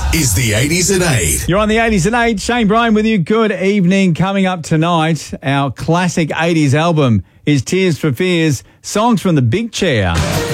is the 80s at 8. You're on the 80s at 8. Shane Bryan with you. Good evening. Coming up tonight, our classic 80s album is Tears for Fears, songs from the Big Chair.